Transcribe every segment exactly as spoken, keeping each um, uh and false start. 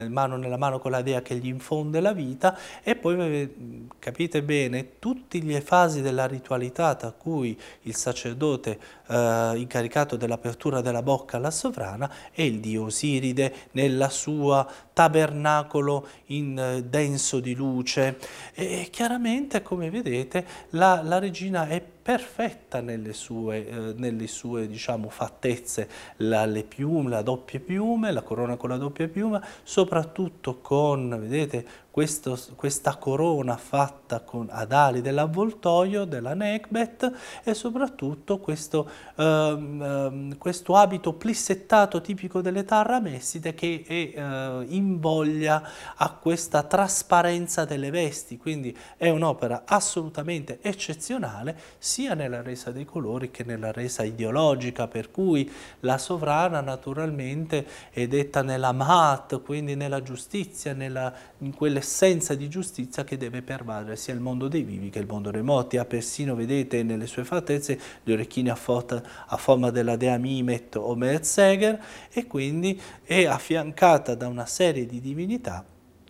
mano nella mano con la dea che gli infonde la vita, e poi capite bene tutte le fasi della ritualità, tra cui il sacerdote eh, incaricato dell'apertura della bocca alla sovrana e il dio Osiride nella sua tabernacolo in eh, denso di luce. E chiaramente, come vedete, la, la regina è perfetta nelle sue, eh, nelle sue diciamo, fattezze, la, le piume, la doppia piume, la corona con la doppia piuma, soprattutto con, vedete, questo, questa corona fatta con, ad ali dell'avvoltoio, della Nekhbet, e soprattutto questo, ehm, ehm, questo abito plissettato tipico delle Tarramesside che è, eh, invoglia a questa trasparenza delle vesti, quindi è un'opera assolutamente eccezionale sia nella resa dei colori che nella resa ideologica, per cui la sovrana naturalmente è detta nella Mahat, quindi nella giustizia, nella, in quell'essenza di giustizia che deve pervadere sia il mondo dei vivi che il mondo dei morti. Ha persino, vedete, nelle sue fattezze gli orecchini a, a forma della dea Mimet o Merzegher, e quindi è affiancata da una serie di divinità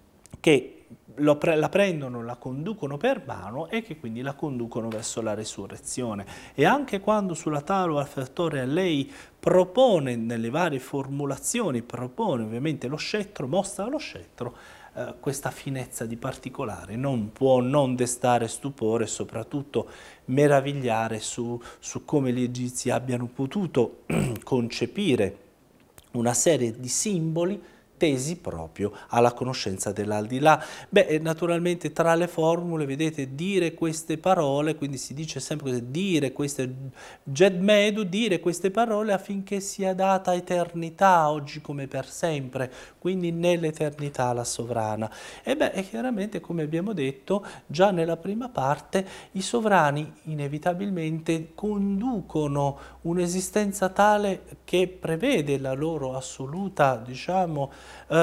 che lo pre la prendono, la conducono per mano e che quindi la conducono verso la resurrezione. E anche quando sulla tavola offertoria lei propone, nelle varie formulazioni, propone ovviamente lo scettro, mostra lo scettro, eh, questa finezza di particolare non può non destare stupore e soprattutto meravigliare su, su come gli egizi abbiano potuto concepire una serie di simboli tesi proprio alla conoscenza dell'aldilà. Beh, naturalmente tra le formule, vedete, dire queste parole, quindi si dice sempre così, dire queste, Gedmedu, dire queste parole affinché sia data eternità, oggi come per sempre, quindi nell'eternità alla sovrana. E beh, e chiaramente, come abbiamo detto, già nella prima parte, i sovrani inevitabilmente conducono un'esistenza tale che prevede la loro assoluta, diciamo,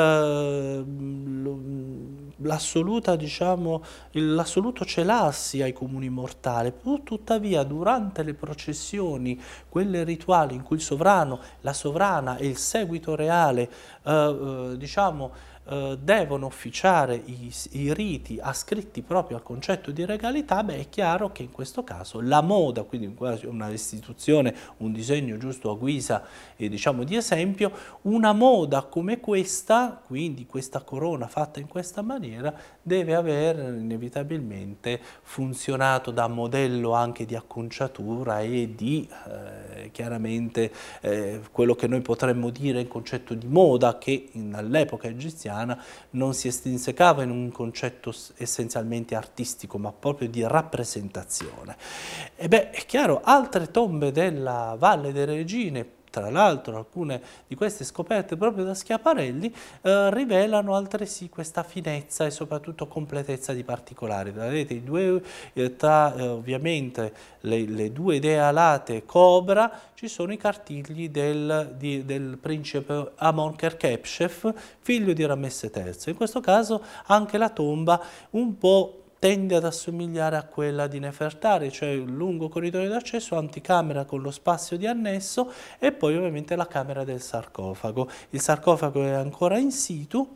eh, l'assoluta, diciamo, l'assoluto celarsi ai comuni mortali. Tuttavia, durante le processioni, quelle rituali in cui il sovrano, la sovrana e il seguito reale, eh, eh, diciamo, Uh, devono officiare i, i riti ascritti proprio al concetto di regalità, beh, è chiaro che in questo caso la moda, quindi una istituzione, un disegno giusto a guisa eh, diciamo di esempio, una moda come questa, quindi questa corona fatta in questa maniera, deve aver inevitabilmente funzionato da modello anche di acconciatura e di eh, chiaramente eh, quello che noi potremmo dire in concetto di moda, che all'epoca egiziana non si estrinsecava in un concetto essenzialmente artistico, ma proprio di rappresentazione. E beh, è chiaro, altre tombe della Valle delle Regine, tra l'altro alcune di queste scoperte proprio da Schiaparelli, eh, rivelano altresì questa finezza e soprattutto completezza di particolari. Vedete, i due, eh, tra eh, ovviamente le, le due dee alate Cobra, ci sono i cartigli del, di, del principe Amon-Kherkepshef, figlio di Ramesse terzo. In questo caso anche la tomba un po' tende ad assomigliare a quella di Nefertari, cioè un lungo corridoio d'accesso, anticamera con lo spazio di annesso e poi ovviamente la camera del sarcofago. Il sarcofago è ancora in situ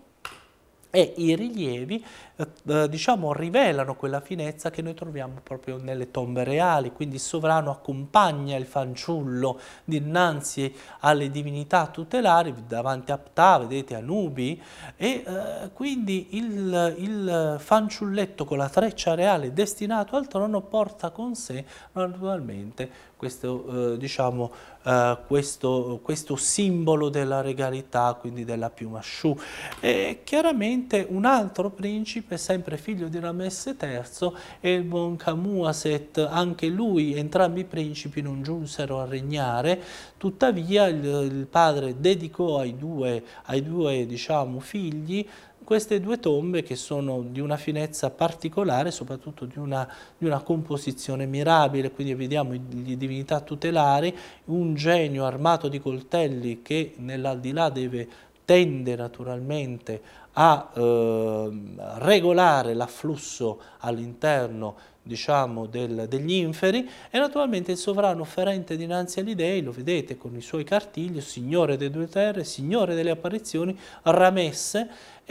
e i rilievi eh, diciamo rivelano quella finezza che noi troviamo proprio nelle tombe reali, quindi il sovrano accompagna il fanciullo dinanzi alle divinità tutelari, davanti a Ptah, vedete Anubi, e eh, quindi il, il fanciulletto con la treccia reale destinato al trono porta con sé naturalmente questo, eh, diciamo, eh, questo, questo simbolo della regalità, quindi della piuma Shu. E chiaramente un altro principe, sempre figlio di Ramesse terzo, è il buon Kamuaset. Anche lui, entrambi i principi non giunsero a regnare, tuttavia il, il padre dedicò ai due, ai due diciamo, figli queste due tombe che sono di una finezza particolare, soprattutto di una, di una composizione mirabile, quindi vediamo le divinità tutelari, un genio armato di coltelli che nell'aldilà deve tende naturalmente a eh, regolare l'afflusso all'interno diciamo, del, degli inferi, e naturalmente il sovrano offerente dinanzi agli dei, lo vedete con i suoi cartigli, signore delle due terre, signore delle apparizioni, Ramesse,